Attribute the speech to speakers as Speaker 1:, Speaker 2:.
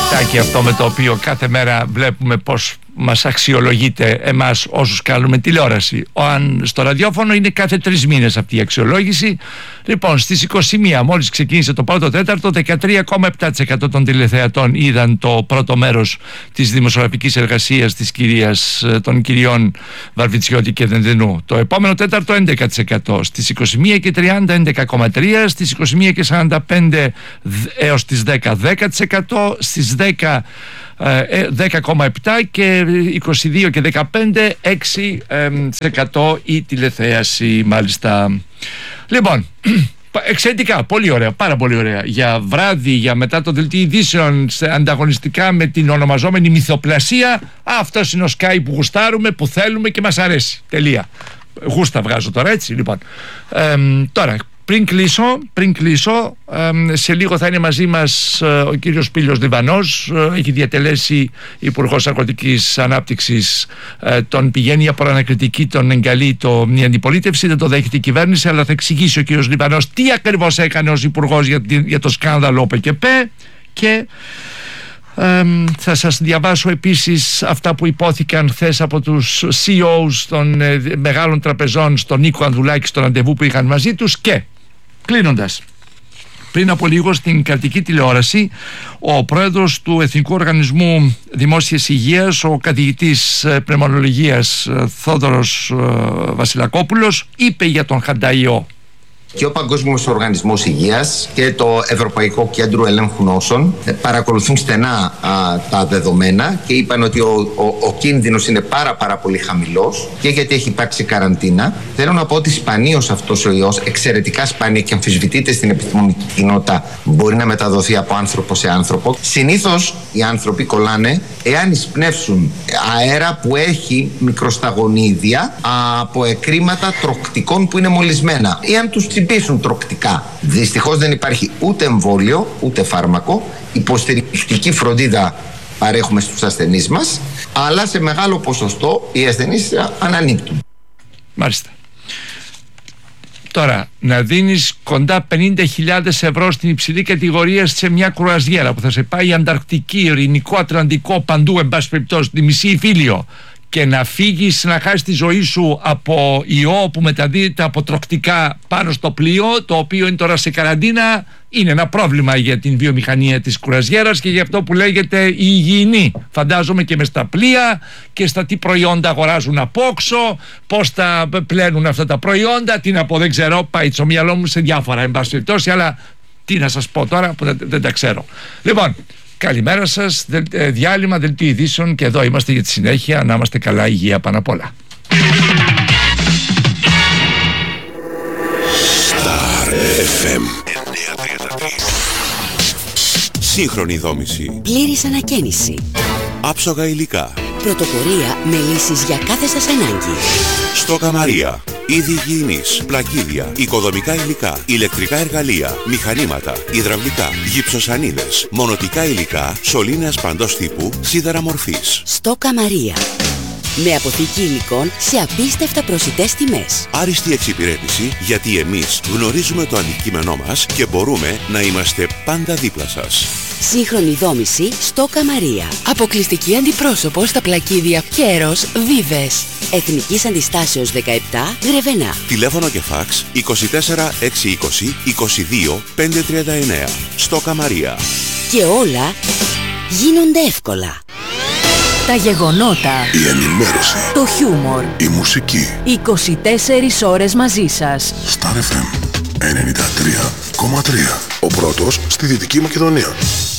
Speaker 1: Βιντεάκι αυτό με το οποίο κάθε μέρα βλέπουμε πως μας αξιολογείται εμάς όσους κάνουμε τηλεόραση. Αν στο ραδιόφωνο είναι κάθε 3 μήνες αυτή η αξιολόγηση. Λοιπόν, στις 21 μόλις ξεκίνησε το πρώτο τέταρτο, 13,7% των τηλεθεατών είδαν το πρώτο μέρος της δημοσιογραφικής εργασίας των κυριών Βαρβιτσιώτη και Δενδενού. Το επόμενο τέταρτο 11%, στις 21 και 30 11,3%, στις 21 και 45 έως τις 10 10%, στις 10 10,7% και 22 και 15 6% η τηλεθέαση μάλιστα. Λοιπόν, εξαιρετικά, πολύ ωραία, πάρα πολύ ωραία. Για βράδυ, για μετά το δελτίο ειδήσεων, ανταγωνιστικά με την ονομαζόμενη μυθοπλασία, αυτός είναι ο Sky που γουστάρουμε, που θέλουμε και μας αρέσει. Τελεία. Γούστα βγάζω τώρα, έτσι. Λοιπόν, τώρα πριν κλείσω, σε λίγο θα είναι μαζί μας ο κύριος Πήλιος Λιβανός. Έχει διατελέσει Υπουργός Αγροτικής Ανάπτυξης. Τον πηγαίνει για προανακριτική, τον εγκαλεί μια αντιπολίτευση, δεν το δέχεται η κυβέρνηση, αλλά θα εξηγήσει ο κύριος Λιβανός τι ακριβώς έκανε ως Υπουργός για το σκάνδαλο ΟΠΕΚΕΠ. Και θα σας διαβάσω επίσης αυτά που υπόθηκαν χθες από τους CEOs των μεγάλων τραπεζών στον Νίκο Ανδουλάκη στο ραντεβού που είχαν μαζί τους. Και κλείνοντας, πριν από λίγο στην κρατική τηλεόραση, ο πρόεδρος του Εθνικού Οργανισμού Δημόσιας Υγείας, ο καθηγητής πνευμονολογίας Θόδωρος Βασιλακόπουλος, είπε για τον Χανταϊό.
Speaker 2: Και ο Παγκόσμιος Οργανισμός Υγείας και το Ευρωπαϊκό Κέντρο Ελέγχου Νόσων παρακολουθούν στενά τα δεδομένα και είπαν ότι ο κίνδυνος είναι πάρα πολύ χαμηλός, και γιατί έχει υπάρξει καραντίνα. Θέλω να πω ότι σπανίως αυτός ο ιός, εξαιρετικά σπάνια και αμφισβητείται στην επιστημονική κοινότητα, μπορεί να μεταδοθεί από άνθρωπο σε άνθρωπο. Συνήθως οι άνθρωποι κολλάνε εάν εισπνεύσουν αέρα που έχει μικροσταγονίδια από εκρήματα τροκτικών που είναι μολυσμένα, ή αν τους τσιμπήσουν τροκτικά. Δυστυχώς δεν υπάρχει ούτε εμβόλιο ούτε φάρμακο. Υποστηρικτική φροντίδα παρέχουμε στους ασθενείς μας, αλλά σε μεγάλο ποσοστό οι ασθενείς ανανύπτουν.
Speaker 1: Μάλιστα. Τώρα, να δίνεις κοντά 50.000 ευρώ στην υψηλή κατηγορία σε μια κρουαζιέρα που θα σε πάει Ανταρκτική, Ειρηνικό, Ατλαντικό, παντού, εν πάση περιπτώσει, τη μισή Ιφίλιο, και να φύγεις, να χάσεις τη ζωή σου από ιό που μεταδίδεται από τροκτικά πάνω στο πλοίο, το οποίο είναι τώρα σε καραντίνα, είναι ένα πρόβλημα για την βιομηχανία της κρουαζιέρας και για αυτό που λέγεται η υγιεινή. Φαντάζομαι και μες στα πλοία και στα τι προϊόντα αγοράζουν απόξω, πώς τα πλένουν αυτά τα προϊόντα, τι να πω, δεν ξέρω, πάει το μυαλό μου σε διάφορα εν πάση περιπτώσει, αλλά τι να σας πω τώρα που δεν τα ξέρω. Λοιπόν, καλημέρα σας, διάλειμμα, δελτίο ειδήσεων, και εδώ είμαστε για τη συνέχεια. Να είμαστε καλά, υγεία πάνω απ' όλα.
Speaker 3: Star FM 933. Σύγχρονη δόμηση.
Speaker 4: Πλήρης ανακαίνιση.
Speaker 3: Άψογα υλικά.
Speaker 4: Πρωτοπορία με λύσεις για κάθε σας ανάγκη.
Speaker 3: Στόκα Μαρία. Είδη υγιεινής, πλακίδια, οικοδομικά υλικά, ηλεκτρικά εργαλεία, μηχανήματα, υδραυλικά, γυψοσανίδες, μονοτικά υλικά, σωλήνες παντός τύπου, σίδερα μορφής.
Speaker 4: Στόκα Μαρία. Με αποθήκη υλικών σε απίστευτα προσιτές τιμές.
Speaker 3: Άριστη εξυπηρέτηση, γιατί εμείς γνωρίζουμε το αντικείμενό μας και μπορούμε να είμαστε πάντα δίπλα σας.
Speaker 4: Σύγχρονη δόμηση Στόκα Μαρία. Αποκλειστική αντιπρόσωπο στα πλακίδια Κέρος Βίβες. Εθνικής Αντιστάσεως 17, Γρεβενά.
Speaker 3: Τηλέφωνο και φάξ 24 620 22 539. Στόκα Μαρία.
Speaker 4: Και όλα γίνονται εύκολα. Τα γεγονότα,
Speaker 5: η ενημέρωση,
Speaker 4: το χιούμορ,
Speaker 5: η μουσική.
Speaker 4: 24 ώρες μαζί σας.
Speaker 5: Star FM 93,3. Ο πρώτος στη Δυτική Μακεδονία.